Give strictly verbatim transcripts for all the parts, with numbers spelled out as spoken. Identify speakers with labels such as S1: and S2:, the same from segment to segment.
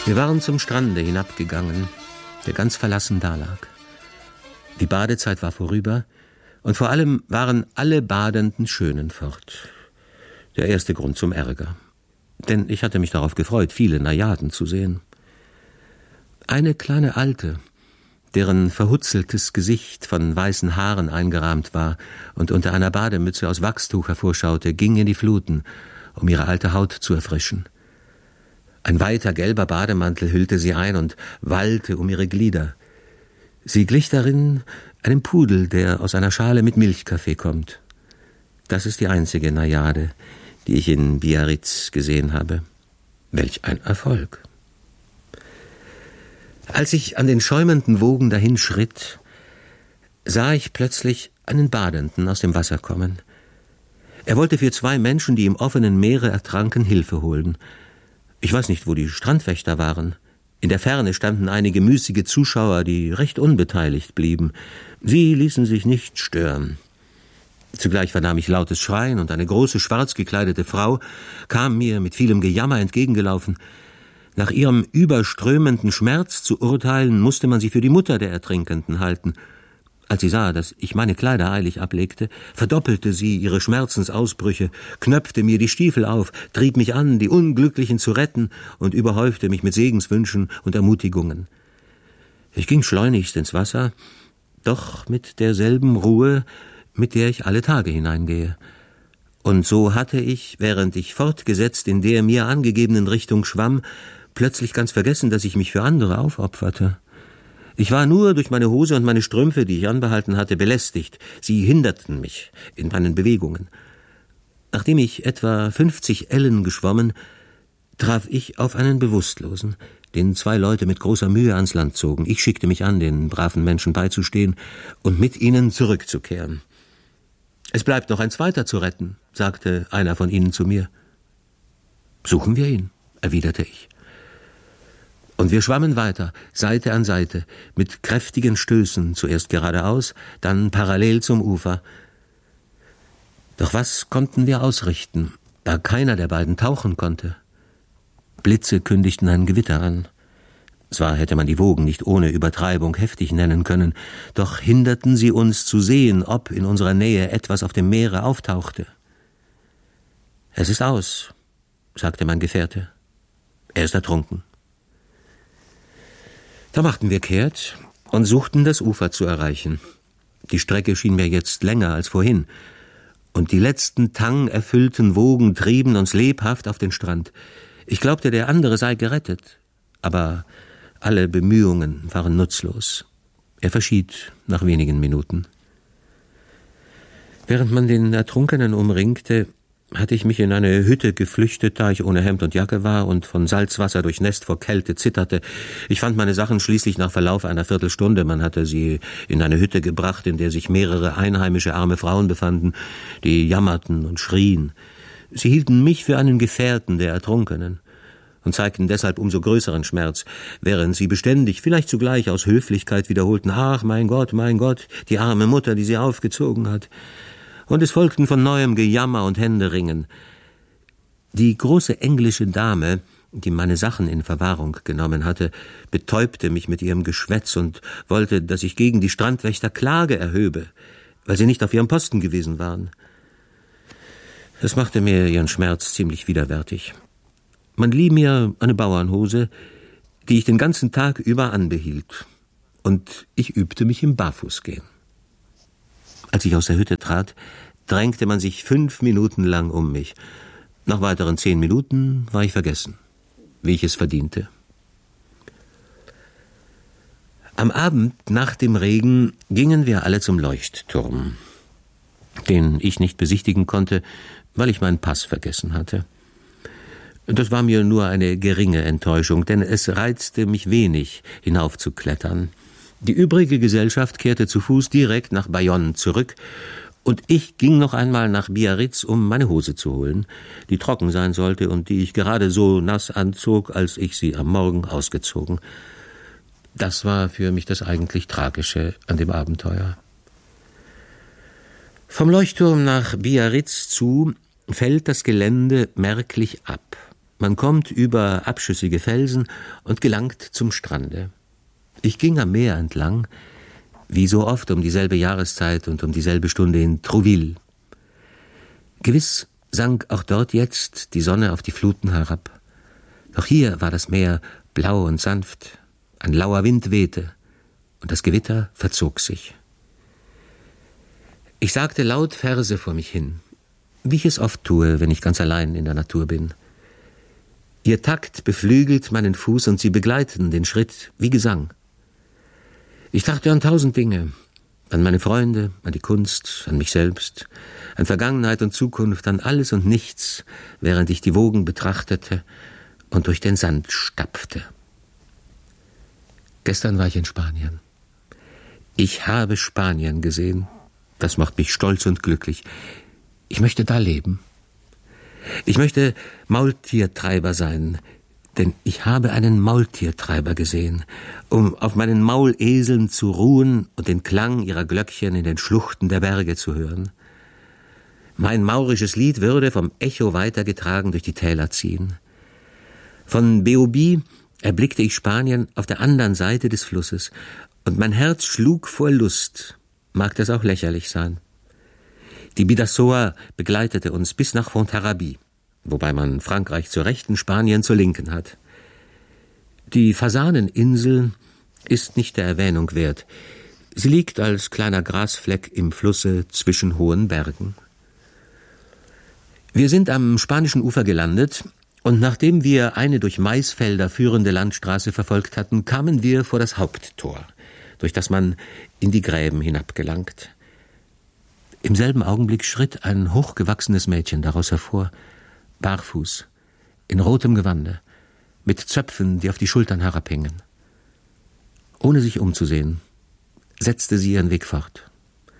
S1: Wir waren zum Strande hinabgegangen, der ganz verlassen dalag. Die Badezeit war vorüber, und vor allem waren alle badenden Schönen fort. Der erste Grund zum Ärger. Denn ich hatte mich darauf gefreut, viele Najaden zu sehen. Eine kleine Alte, deren verhutzeltes Gesicht von weißen Haaren eingerahmt war und unter einer Bademütze aus Wachstuch hervorschaute, ging in die Fluten, um ihre alte Haut zu erfrischen. Ein weiter gelber Bademantel hüllte sie ein und wallte um ihre Glieder. Sie glich darin einem Pudel, der aus einer Schale mit Milchkaffee kommt. Das ist die einzige Najade, die ich in Biarritz gesehen habe. Welch ein Erfolg! Als ich an den schäumenden Wogen dahin schritt, sah ich plötzlich einen Badenden aus dem Wasser kommen. Er wollte für zwei Menschen, die im offenen Meere ertranken, Hilfe holen. Ich weiß nicht, wo die Strandwächter waren. In der Ferne standen einige müßige Zuschauer, die recht unbeteiligt blieben. Sie ließen sich nicht stören. Zugleich vernahm ich lautes Schreien, und eine große, schwarz gekleidete Frau kam mir mit vielem Gejammer entgegengelaufen. Nach ihrem überströmenden Schmerz zu urteilen, musste man sie für die Mutter der Ertrinkenden halten. Als sie sah, dass ich meine Kleider eilig ablegte, verdoppelte sie ihre Schmerzensausbrüche, knöpfte mir die Stiefel auf, trieb mich an, die Unglücklichen zu retten, und überhäufte mich mit Segenswünschen und Ermutigungen. Ich ging schleunigst ins Wasser, doch mit derselben Ruhe, mit der ich alle Tage hineingehe. Und so hatte ich, während ich fortgesetzt in der mir angegebenen Richtung schwamm, plötzlich ganz vergessen, dass ich mich für andere aufopferte. Ich war nur durch meine Hose und meine Strümpfe, die ich anbehalten hatte, belästigt. Sie hinderten mich in meinen Bewegungen. Nachdem ich etwa fünfzig Ellen geschwommen, traf ich auf einen Bewusstlosen, den zwei Leute mit großer Mühe ans Land zogen. Ich schickte mich an, den braven Menschen beizustehen und mit ihnen zurückzukehren. »Es bleibt noch ein zweiter zu retten«, sagte einer von ihnen zu mir. »Suchen wir ihn«, erwiderte ich. Und wir schwammen weiter, Seite an Seite, mit kräftigen Stößen, zuerst geradeaus, dann parallel zum Ufer. Doch was konnten wir ausrichten, da keiner der beiden tauchen konnte? Blitze kündigten ein Gewitter an. Zwar hätte man die Wogen nicht ohne Übertreibung heftig nennen können, doch hinderten sie uns zu sehen, ob in unserer Nähe etwas auf dem Meere auftauchte. »Es ist aus«, sagte mein Gefährte. »Er ist ertrunken.« Da machten wir kehrt und suchten das Ufer zu erreichen. Die Strecke schien mir jetzt länger als vorhin, und die letzten tangerfüllten Wogen trieben uns lebhaft auf den Strand. Ich glaubte, der andere sei gerettet, aber alle Bemühungen waren nutzlos. Er verschied nach wenigen Minuten. Während man den Ertrunkenen umringte, hatte ich mich in eine Hütte geflüchtet, da ich ohne Hemd und Jacke war und von Salzwasser durchnässt vor Kälte zitterte. Ich fand meine Sachen schließlich nach Verlauf einer Viertelstunde. Man hatte sie in eine Hütte gebracht, in der sich mehrere einheimische arme Frauen befanden, die jammerten und schrien. Sie hielten mich für einen Gefährten der Ertrunkenen und zeigten deshalb umso größeren Schmerz, während sie beständig, vielleicht zugleich aus Höflichkeit wiederholten: »Ach, mein Gott, mein Gott, die arme Mutter, die sie aufgezogen hat.« Und es folgten von neuem Gejammer und Händeringen. Die große englische Dame, die meine Sachen in Verwahrung genommen hatte, betäubte mich mit ihrem Geschwätz und wollte, dass ich gegen die Strandwächter Klage erhöbe, weil sie nicht auf ihrem Posten gewesen waren. Das machte mir ihren Schmerz ziemlich widerwärtig. Man lieh mir eine Bauernhose, die ich den ganzen Tag über anbehielt, und ich übte mich im Barfußgehen. Als ich aus der Hütte trat, drängte man sich fünf Minuten lang um mich. Nach weiteren zehn Minuten war ich vergessen, wie ich es verdiente. Am Abend nach dem Regen gingen wir alle zum Leuchtturm, den ich nicht besichtigen konnte, weil ich meinen Pass vergessen hatte. Das war mir nur eine geringe Enttäuschung, denn es reizte mich wenig, hinaufzuklettern. Die übrige Gesellschaft kehrte zu Fuß direkt nach Bayonne zurück, und ich ging noch einmal nach Biarritz, um meine Hose zu holen, die trocken sein sollte und die ich gerade so nass anzog, als ich sie am Morgen ausgezogen. Das war für mich das eigentlich Tragische an dem Abenteuer. Vom Leuchtturm nach Biarritz zu fällt das Gelände merklich ab. Man kommt über abschüssige Felsen und gelangt zum Strande. Ich ging am Meer entlang, wie so oft um dieselbe Jahreszeit und um dieselbe Stunde in Trouville. Gewiss sank auch dort jetzt die Sonne auf die Fluten herab. Doch hier war das Meer blau und sanft, ein lauer Wind wehte, und das Gewitter verzog sich. Ich sagte laut Verse vor mich hin, wie ich es oft tue, wenn ich ganz allein in der Natur bin. Ihr Takt beflügelt meinen Fuß und sie begleiten den Schritt wie Gesang. Ich dachte an tausend Dinge, an meine Freunde, an die Kunst, an mich selbst, an Vergangenheit und Zukunft, an alles und nichts, während ich die Wogen betrachtete und durch den Sand stapfte. Gestern war ich in Spanien. Ich habe Spanien gesehen. Das macht mich stolz und glücklich. Ich möchte da leben. Ich möchte Maultiertreiber sein, denn ich habe einen Maultiertreiber gesehen, um auf meinen Mauleseln zu ruhen und den Klang ihrer Glöckchen in den Schluchten der Berge zu hören. Mein maurisches Lied würde vom Echo weitergetragen durch die Täler ziehen. Von Beobi erblickte ich Spanien auf der anderen Seite des Flusses, und mein Herz schlug vor Lust, mag das auch lächerlich sein. Die Bidasoa begleitete uns bis nach Fontarrabie, wobei man Frankreich zur rechten, Spanien zur linken hat. Die Fasaneninsel ist nicht der Erwähnung wert. Sie liegt als kleiner Grasfleck im Flusse zwischen hohen Bergen. Wir sind am spanischen Ufer gelandet, und nachdem wir eine durch Maisfelder führende Landstraße verfolgt hatten, kamen wir vor das Haupttor, durch das man in die Gräben hinabgelangt. Im selben Augenblick schritt ein hochgewachsenes Mädchen daraus hervor, barfuß, in rotem Gewande, mit Zöpfen, die auf die Schultern herabhingen. Ohne sich umzusehen, setzte sie ihren Weg fort.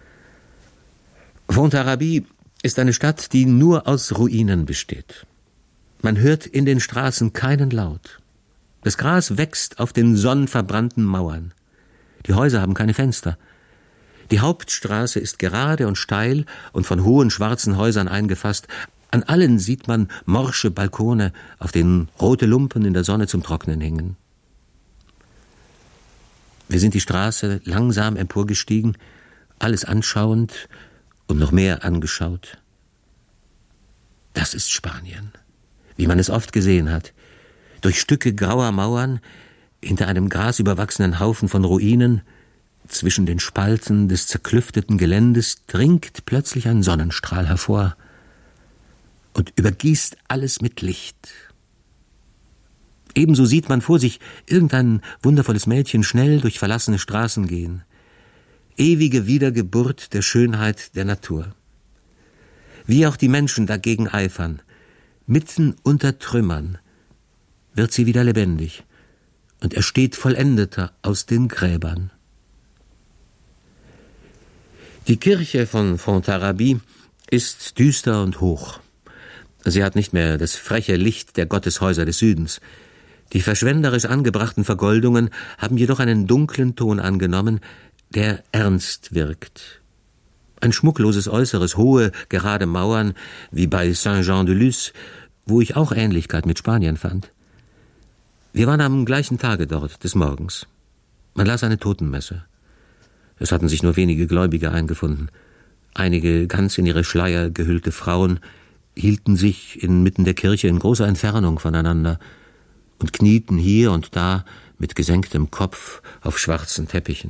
S1: Fontarrabie ist eine Stadt, die nur aus Ruinen besteht. Man hört in den Straßen keinen Laut. Das Gras wächst auf den sonnenverbrannten Mauern. Die Häuser haben keine Fenster. Die Hauptstraße ist gerade und steil und von hohen schwarzen Häusern eingefasst. An allen sieht man morsche Balkone, auf denen rote Lumpen in der Sonne zum Trocknen hingen. Wir sind die Straße langsam emporgestiegen, alles anschauend und noch mehr angeschaut. Das ist Spanien, wie man es oft gesehen hat. Durch Stücke grauer Mauern, hinter einem grasüberwachsenen Haufen von Ruinen, zwischen den Spalten des zerklüfteten Geländes dringt plötzlich ein Sonnenstrahl hervor und übergießt alles mit Licht. Ebenso sieht man vor sich irgendein wundervolles Mädchen schnell durch verlassene Straßen gehen. Ewige Wiedergeburt der Schönheit der Natur. Wie auch die Menschen dagegen eifern, mitten unter Trümmern wird sie wieder lebendig und ersteht vollendeter aus den Gräbern. Die Kirche von Fontarrabie ist düster und hoch. Sie hat nicht mehr das freche Licht der Gotteshäuser des Südens. Die verschwenderisch angebrachten Vergoldungen haben jedoch einen dunklen Ton angenommen, der ernst wirkt. Ein schmuckloses Äußeres, hohe, gerade Mauern, wie bei Saint-Jean-de-Luz, wo ich auch Ähnlichkeit mit Spanien fand. Wir waren am gleichen Tage dort, des Morgens. Man las eine Totenmesse. Es hatten sich nur wenige Gläubige eingefunden. Einige ganz in ihre Schleier gehüllte Frauen hielten sich inmitten der Kirche in großer Entfernung voneinander und knieten hier und da mit gesenktem Kopf auf schwarzen Teppichen.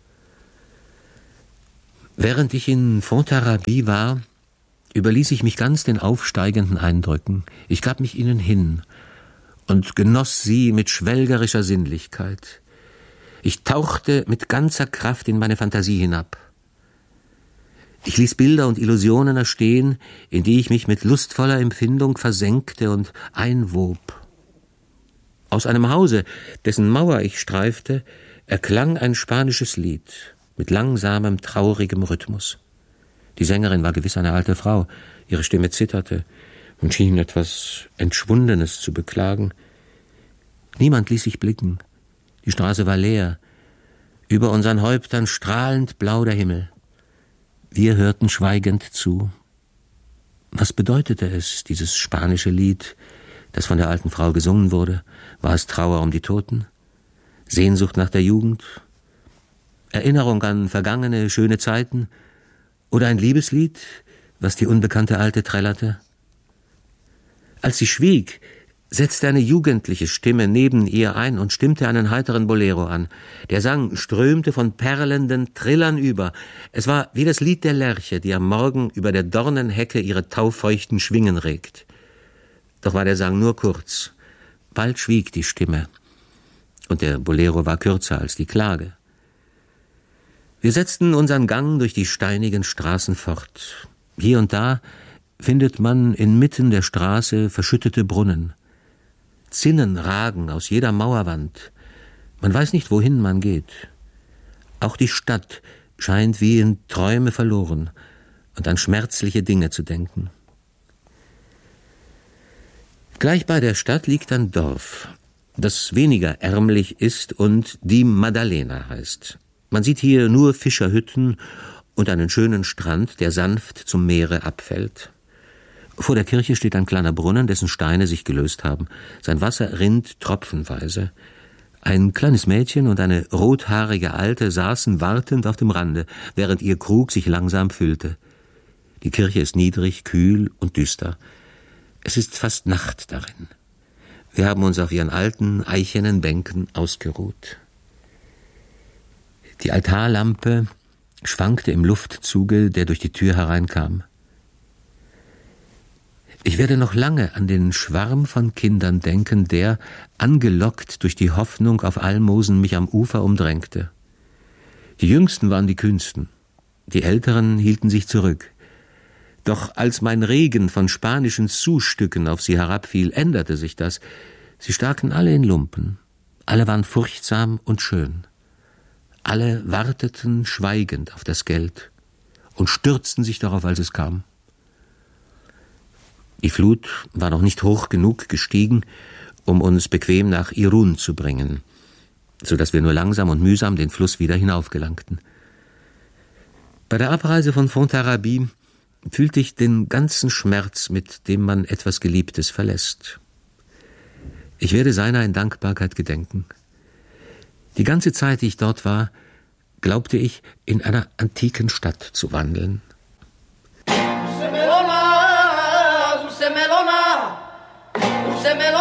S1: Während ich in Fontarrabie war, überließ ich mich ganz den aufsteigenden Eindrücken. Ich gab mich ihnen hin und genoss sie mit schwelgerischer Sinnlichkeit. Ich tauchte mit ganzer Kraft in meine Fantasie hinab. Ich ließ Bilder und Illusionen erstehen, in die ich mich mit lustvoller Empfindung versenkte und einwob. Aus einem Hause, dessen Mauer ich streifte, erklang ein spanisches Lied mit langsamem, traurigem Rhythmus. Die Sängerin war gewiss eine alte Frau. Ihre Stimme zitterte und schien etwas Entschwundenes zu beklagen. Niemand ließ sich blicken. Die Straße war leer. Über unseren Häuptern strahlend blau der Himmel. Wir hörten schweigend zu. Was bedeutete es, dieses spanische Lied, das von der alten Frau gesungen wurde? War es Trauer um die Toten? Sehnsucht nach der Jugend? Erinnerung an vergangene, schöne Zeiten? Oder ein Liebeslied, was die unbekannte Alte trällerte? Als sie schwieg, setzte eine jugendliche Stimme neben ihr ein und stimmte einen heiteren Bolero an. Der Sang strömte von perlenden Trillern über. Es war wie das Lied der Lerche, die am Morgen über der Dornenhecke ihre taufeuchten Schwingen regt. Doch war der Sang nur kurz. Bald schwieg die Stimme. Und der Bolero war kürzer als die Klage. Wir setzten unseren Gang durch die steinigen Straßen fort. Hier und da findet man inmitten der Straße verschüttete Brunnen. Zinnen ragen aus jeder Mauerwand. Man weiß nicht, wohin man geht. Auch die Stadt scheint wie in Träume verloren und an schmerzliche Dinge zu denken. Gleich bei der Stadt liegt ein Dorf, das weniger ärmlich ist und die Maddalena heißt. Man sieht hier nur Fischerhütten und einen schönen Strand, der sanft zum Meere abfällt. Vor der Kirche steht ein kleiner Brunnen, dessen Steine sich gelöst haben. Sein Wasser rinnt tropfenweise. Ein kleines Mädchen und eine rothaarige Alte saßen wartend auf dem Rande, während ihr Krug sich langsam füllte. Die Kirche ist niedrig, kühl und düster. Es ist fast Nacht darin. Wir haben uns auf ihren alten, eichenen Bänken ausgeruht. Die Altarlampe schwankte im Luftzuge, der durch die Tür hereinkam. Ich werde noch lange an den Schwarm von Kindern denken, der, angelockt durch die Hoffnung auf Almosen, mich am Ufer umdrängte. Die Jüngsten waren die kühnsten, die Älteren hielten sich zurück. Doch als mein Regen von spanischen Sous-Stücken auf sie herabfiel, änderte sich das. Sie staken alle in Lumpen, alle waren furchtsam und schön. Alle warteten schweigend auf das Geld und stürzten sich darauf, als es kam. Die Flut war noch nicht hoch genug gestiegen, um uns bequem nach Irun zu bringen, so dass wir nur langsam und mühsam den Fluss wieder hinaufgelangten. Bei der Abreise von Fontarabie fühlte ich den ganzen Schmerz, mit dem man etwas Geliebtes verlässt. Ich werde seiner in Dankbarkeit gedenken. Die ganze Zeit, die ich dort war, glaubte ich, in einer antiken Stadt zu wandeln.
S2: Dulce melona, dulce melona, dulce melona.